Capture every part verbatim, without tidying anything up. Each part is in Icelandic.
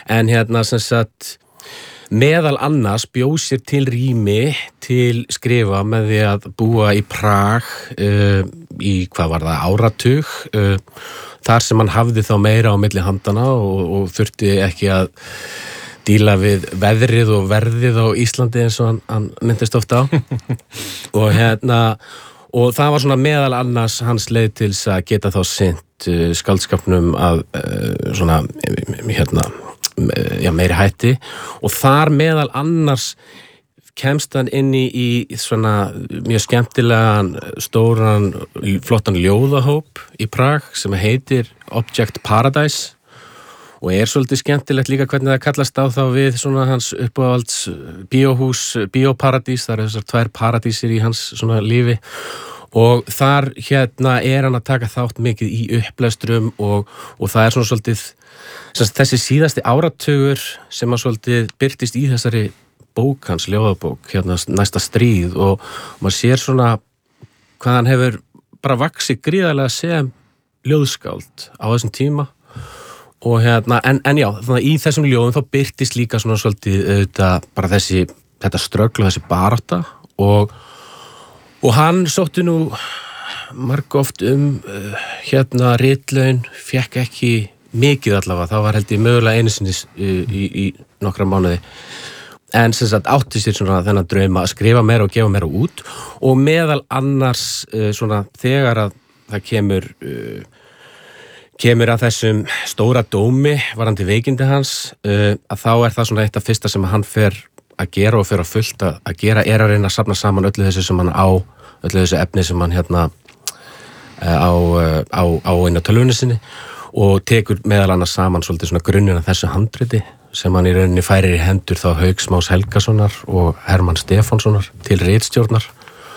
en hérna sem sagt meðal annars bjó sér til rými til skrifa með því að búa í Prag uh, í hvað var það áratug uh, þar sem hann hafði þá meira á milli handana og, og þurfti ekki að díla við veðrið og verðið á Íslandi eins og hann, hann myndist ofta á og hérna og það var svona meðal annars hans leið til þess að geta þá sinnt uh, skáldskapnum að uh, svona hérna já, meiri hætti og þar meðal annars kemst hann inn í, í svona mjög skemmtilegan, stóran, flottan ljóðahóp í Prag sem heitir Object Paradise og er svolítið skemmtilegt líka hvernig það kallast á þá við svona hans uppáhalds bíóhús, bíóparadís, það eru þessar tvær paradísir í hans svona lífi og þar hérna er hann að taka þátt mikið í upplesturum og, og það er svona svolítið þessi síðasti áratugur sem að svolítið birtist í þessari bók hans, ljóðabók, hérna næsta stríð og maður sér svona hvað hann hefur bara vaxið gríðarlega sem ljóðskáld á þessum tíma og hérna, en, en já, þannig að í þessum ljóðum þá birtist líka svona svolítið auðvitað bara þessi, þetta ströggl og þessi barátta og, og hann sótti nú margoft um uh, hérna ritlaun, fékk ekki mikið allavega, þá var held ég mögulega einu sinni í, í, í nokkra mánuði en sem sagt átti sér svona þennan drauma að skrifa meira og gefa meira út og meðal annars uh, svona þegar að það kemur uh, kemur að þessum stóra dómi varandi veikindi hans uh, að þá er það svona eitt af fyrsta sem hann fer að gera og fer að fullt að, að gera er að reyna að safna saman öllu þessu sem hann á öllu þessu efni sem hann hérna uh, á, uh, á, á einu tölvunni sinni og tekur meðal annars saman svolítið svona grunninn af þessu handriti sem hann í rauninni færir í hendur þá Hauks Más Helgasonar og Hermann Stefánssonar til ritstjórnar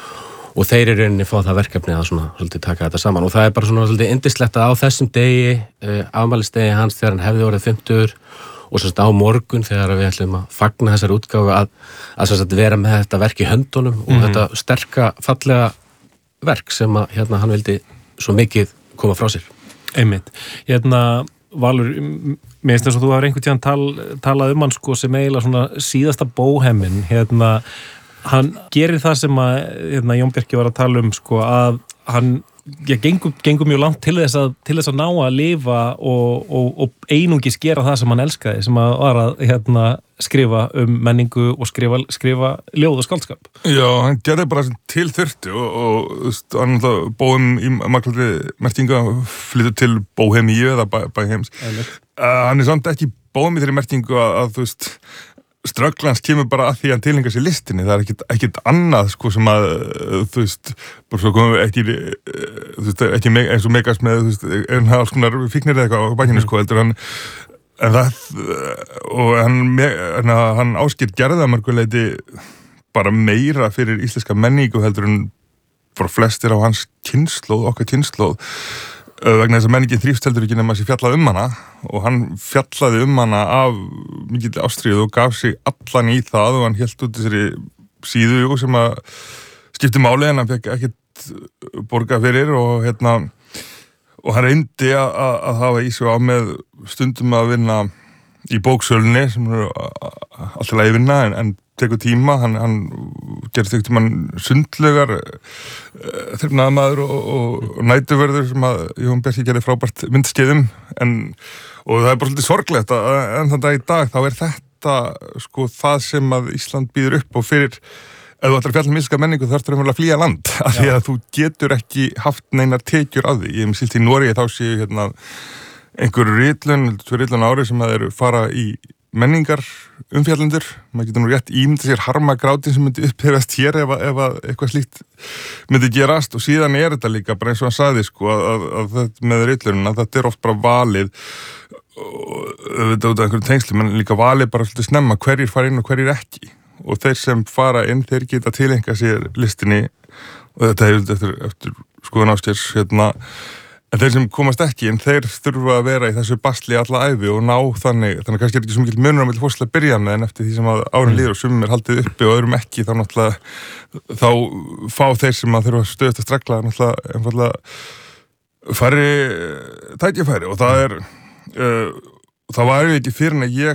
og þeir í rauninni fá það verkefni að svona svolítið taka þetta saman og það er bara svona svolítið yndislegt að á þessum degi, uh, afmælisdegi hans þegar hann hefði orðið fimmtugur og svona á morgun þegar við ætlum að fagna þessar útgáfu að, að svona vera með þetta verk í höndunum og mm-hmm. þetta sterka, fallega verk sem að hérna hann vildi svo mikið koma frá sér. Einmitt. Hérna, Valur, mér finnst þess að þú hafði einhvern tíðan tal, talað um hann sko sem eiginlega svona síðasta bóheminn, hérna, hann gerir það sem að, hérna, Jón Bjarki var að tala um sko að hann, ég gengum, gengum mjög langt til þess að, til þess að ná að lifa og, og, og einungis gera það sem hann elskaði, sem að var að, hérna, skrifa um menningu og skrifa, skrifa ljóð og skáldskap. Já, hann gerði bara til þurfti og, og þú veist, hann bóðum í margaldri merkinga flyttu til Bóhemíu eða bæ, Bæheims. Uh, hann er samt ekki bóðum í þeirri merkingu að, að þú veist, strögglans kemur bara að því að hann tilengar sér listinni, það er ekkit, ekkit annað sko sem að, þú veist, bara svo komum við ekki, þú veist, ekki me, eins og megas með, þú veist, en alls konar fíknir eða eitthvað á bakinu sko, heldur hann en það, og hann, hann Ásgeir gerði að mörguleiti bara meira fyrir íslenska menningu heldur en bara flestir á hans kynslóð, okkar kynslóð vegna þess að menningin þrífst heldur ekki nema að sé fjallað um hana og hann fjallaði um hana af mikill ástríðu og gaf sig allan í það og hann hélt út þessari síðu sem að skipti máli en hann fekk ekkert borga fyrir og hérna og hann reyndi að, að, að hafa í sig á með stundum að vinna í bóksölunni sem eru alltaf að vinna en, en tekur tíma, hann, hann gerði þegar tíman sundlegar uh, þrifnaðamaður og, og, og nætuverður sem að Jón Bjarki gerði frábært myndskeiðum en, og það er bara svolítið sorglegt að enn þann dag í dag þá er þetta sko það sem að Ísland býður upp og fyrir ef þú ætlar að fjalla um íslenska menningu þá þarftu að flýja land af því að þú getur ekki haft neinar tekjur af því. Ég hef sílt í Noregi þá séu hérna einhverju ritlun, tvö ritlun ári sem að eru fara í menningar umfjallendur, maður getur nú rétt ímynda sér harmagrátin sem myndi upphefast hér ef, ef eitthvað slíkt myndi gerast og síðan er þetta líka bara eins og hann sagði sko að, að, að þetta með ritlunum að þetta er oft bara valið og auðvitað út af einhverjum tengslum en líka valið bara svolítið snemma hverjir fara inn og hverjir ekki og þeir sem fara inn þeir geta tilenga sér listinni og þetta hefur eftir, eftir skoðun Ásgeirs hérna en þeir sem komast ekki, en þeir þurfa að vera í þessu basli alla ævi og ná þannig, þannig að kannski er ekki svo mikil munur á milli fólks til að byrja með en eftir því sem að árin líður og sumum er haldið uppi og öðrum ekki, þá náttúrulega þá fá þeir sem að þurfa stöðust að stregla náttúrulega einfallega færri tækifæri og það er uh, það var ekki fyrir en að ég